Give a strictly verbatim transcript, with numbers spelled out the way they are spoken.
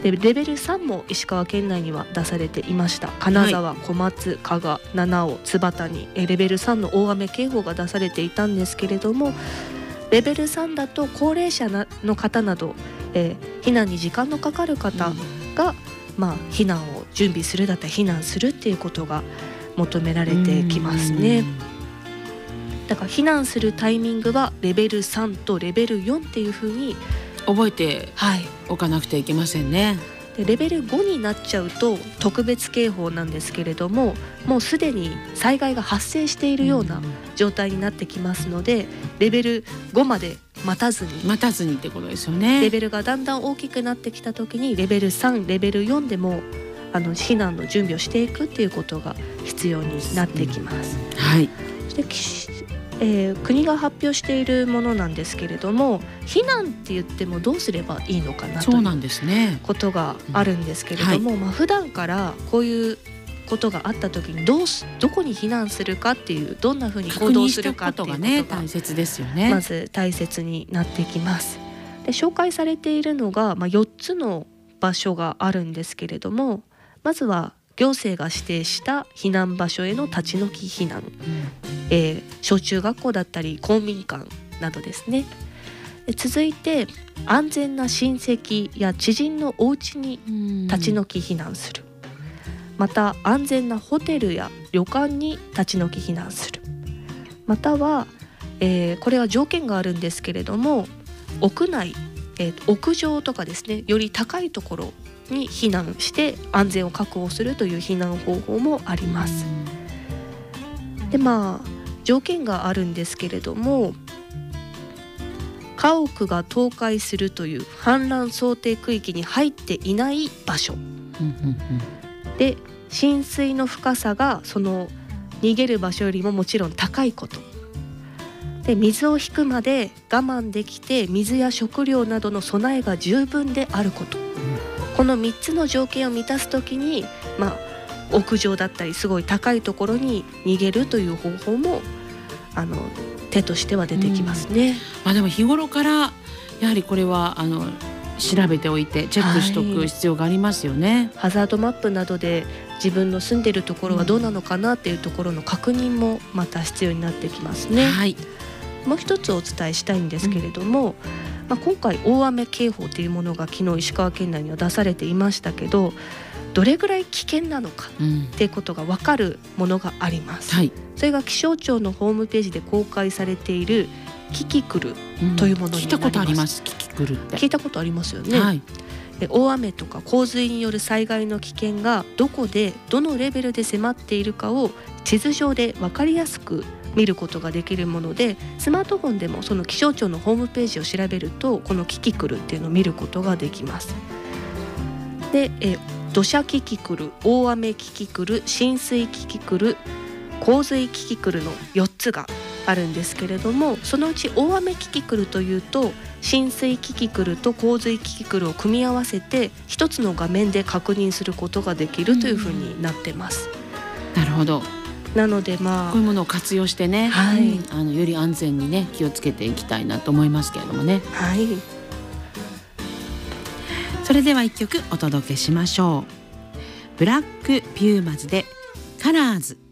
でレベルさんも石川県内には出されていました。金沢、はい、小松、加賀、七尾、津幡にレベルさんの大雨警報が出されていたんですけれども、レベルさんだと高齢者の方など、えー、避難に時間のかかる方が、うん、まあ、避難を準備するだったり避難するっていうことが求められてきますね。だから避難するタイミングはレベルさんとレベルよんっていうふうに覚えておかなくてはいけませんね。 でレベルごになっちゃうと特別警報なんですけれども、もうすでに災害が発生しているような状態になってきますので、レベルごまで待たずに待たずにってことですよね。 レベルがだんだん大きくなってきた時にレベルさん、レベルよんでもあの避難の準備をしていくっていうことが必要になってきます、 うん、はい。 そしてえー、国が発表しているものなんですけれども、避難って言ってもどうすればいいのかなということがあるんですけれども、うん、はい、まあ、普段からこういうことがあった時にどうすどこに避難するかっていう、どんなふうに行動するかっていうことがね、大切ですよね。 まず大切になってきます。で紹介されているのが、まあ、よっつの場所があるんですけれども、まずは行政が指定した避難場所への立ち退き避難、うん、えー、小中学校だったり公民館などですね。で続いて安全な親戚や知人のお家に立ち退き避難する、また安全なホテルや旅館に立ち退き避難する、または、えー、これは条件があるんですけれども、屋内、えー、屋上とかですね、より高いところに避難して安全を確保するという避難方法もあります。でまあ条件があるんですけれども、家屋が倒壊するという氾濫想定区域に入っていない場所で、浸水の深さがその逃げる場所よりももちろん高いことで、水を引くまで我慢できて水や食料などの備えが十分であること、このみっつの条件を満たすときに、まあ、屋上だったりすごい高いところに逃げるという方法もあの手としては出てきますね、うん、 まあ、でも日頃からやはりこれはあの調べておいてチェックしておく必要がありますよね、 はい、ハザードマップなどで自分の住んでるところはどうなのかなっていうところの確認もまた必要になってきますね、はい、もう一つお伝えしたいんですけれども、うん、まあ、今回大雨警報というものが昨日石川県内には出されていましたけど、どれぐらい危険なのかっていうことが分かるものがあります、うん、はい、それが気象庁のホームページで公開されているキキクルというものになります、うん、聞いたことあります。 キキクルって聞いたことありますよね、はい、大雨とか洪水による災害の危険がどこでどのレベルで迫っているかを地図上で分かりやすく見ることができるもので、スマートフォンでもその気象庁のホームページを調べるとこのキキクルっていうのを見ることができます。で、え土砂キキクル、大雨キキクル、浸水キキクル、洪水キキクルのよっつがあるんですけれども、そのうち大雨キキクルというと浸水キキクルと洪水キキクルを組み合わせて一つの画面で確認することができるというふうになってます、 うん、なるほど。 なのでまあこういうものを活用してね、はい、うん、あのより安全にね気をつけていきたいなと思いますけれどもね。 はい。 それではいっきょくお届けしましょう。ブラックピューマズでカラーズ。